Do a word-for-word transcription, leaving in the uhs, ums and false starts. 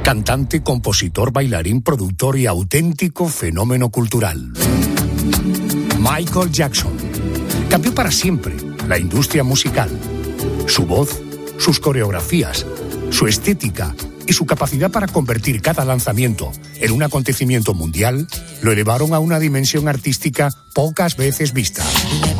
Cantante, compositor, bailarín, productor y auténtico fenómeno cultural. Michael Jackson cambió para siempre la industria musical. Su voz, sus coreografías, su estética y su capacidad para convertir cada lanzamiento en un acontecimiento mundial lo elevaron a una dimensión artística pocas veces vista.